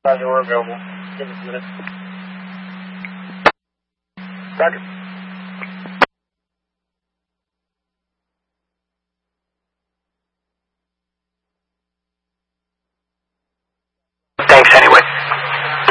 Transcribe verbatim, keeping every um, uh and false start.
Roger, we're available. Give us a minute. Roger.